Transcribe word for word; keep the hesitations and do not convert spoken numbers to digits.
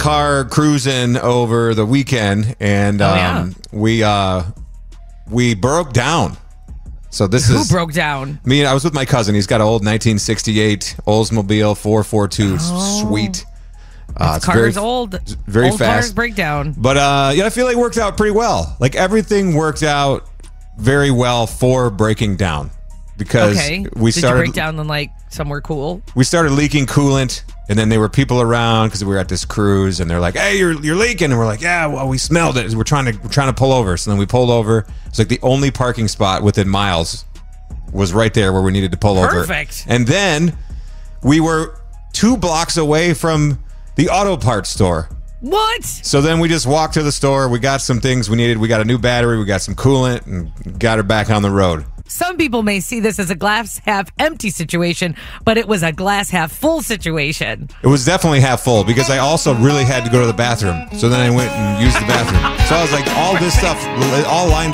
car cruising over the weekend, and um, oh, yeah. we uh, we broke down. So this Who is broke down? me. I was with my cousin. He's got an old nineteen sixty-eight Oldsmobile four forty-two. Oh. Sweet. Uh, it's Cars very, old. very old fast. Cars break down. But uh, yeah, I feel like it worked out pretty well. Like everything worked out very well for breaking down, because Okay. we Did started you break down in like somewhere cool? we started leaking coolant, and then there were people around because we were at this cruise, and they're like, "Hey, you're you're leaking," and we're like, "Yeah, well, we smelled it. We're trying to we're trying to pull over." So then we pulled over. It's like the only parking spot within miles was right there where we needed to pull over. Perfect. And then we were two blocks away from the auto parts store. What? So then we just walked to the store. We got some things we needed. We got a new battery. We got some coolant, and got her back on the road. Some people may see this as a glass half empty situation, but it was a glass half full situation. It was definitely half full, because I also really had to go to the bathroom. So then I went and used the bathroom. So I was like, all this stuff all lined